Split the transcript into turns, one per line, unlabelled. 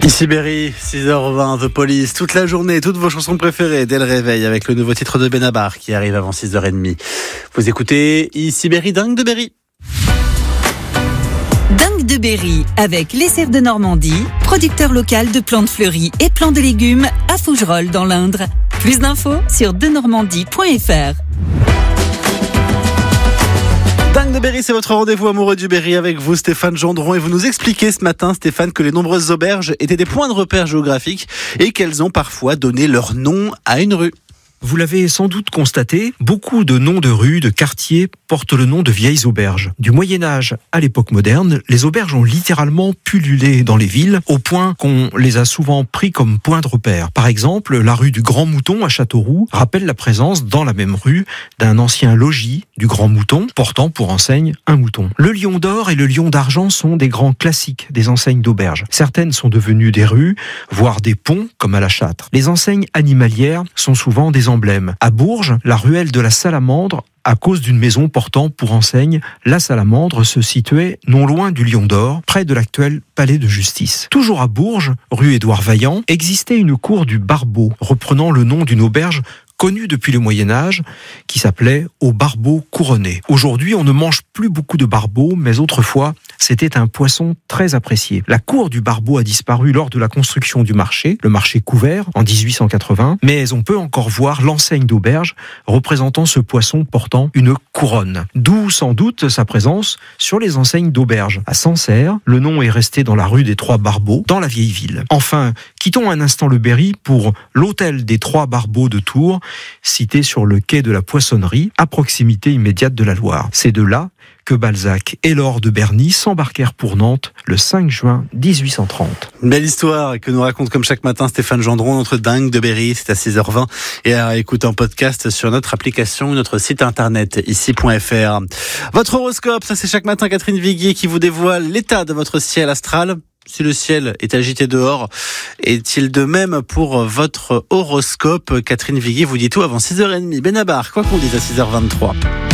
Ici Berry, 6h20, The Police, toute la journée, toutes vos chansons préférées dès le réveil avec le nouveau titre de Benabar qui arrive avant 6h30. Vous écoutez Ici Berry, Dingue de Berry.
Dingue de Berry avec Les Serres de Normandie, producteur local de plantes fleuries et plants de légumes à Fougerolles dans l'Indre. Plus d'infos sur denormandie.fr.
Dingue de Berry, c'est votre rendez-vous amoureux du Berry avec vous, Stéphane Gendron. Et vous nous expliquez ce matin, Stéphane, que les nombreuses auberges étaient des points de repère géographiques et qu'elles ont parfois donné leur nom à une rue.
Vous l'avez sans doute constaté, beaucoup de noms de rues, de quartiers portent le nom de vieilles auberges. Du Moyen-Âge à l'époque moderne, les auberges ont littéralement pullulé dans les villes, au point qu'on les a souvent pris comme points de repère. Par exemple, la rue du Grand Mouton à Châteauroux rappelle la présence dans la même rue d'un ancien logis du Grand Mouton, portant pour enseigne un mouton. Le Lion d'Or et le Lion d'Argent sont des grands classiques des enseignes d'auberges. Certaines sont devenues des rues, voire des ponts, comme à la Châtre. Les enseignes animalières sont souvent des emblèmes. À Bourges, la ruelle de la Salamandre, à cause d'une maison portant pour enseigne la Salamandre, se situait non loin du Lion d'Or, près de l'actuel palais de justice. Toujours à Bourges, rue Édouard Vaillant, existait une cour du Barbeau, reprenant le nom d'une auberge connue depuis le Moyen-Âge, qui s'appelait Au Barbeau Couronné. Aujourd'hui, on ne mange plus beaucoup de barbeaux, mais autrefois, c'était un poisson très apprécié. La cour du Barbeau a disparu lors de la construction du marché, le marché couvert, en 1880, mais on peut encore voir l'enseigne d'auberge représentant ce poisson portant une couronne. D'où sans doute sa présence sur les enseignes d'auberge. À Sancerre, le nom est resté dans la rue des Trois Barbeaux, dans la vieille ville. Enfin, quittons un instant le Berry pour l'hôtel des Trois Barbeaux de Tours, cité sur le quai de la Poissonnerie, à proximité immédiate de la Loire. C'est de là que Balzac et Laure de Berny s'embarquèrent pour Nantes le 5 juin 1830.
Une belle histoire que nous raconte comme chaque matin Stéphane Gendron, notre Dingue de Berry. C'est à 6h20 et à écouter en podcast sur notre application, notre site internet ici.fr. Votre horoscope, ça c'est chaque matin Catherine Viguier qui vous dévoile l'état de votre ciel astral. Si le ciel est agité dehors, est-il de même pour votre horoscope? Catherine Viguier vous dit tout avant 6h30. Benabar, quoi qu'on dise à 6h23.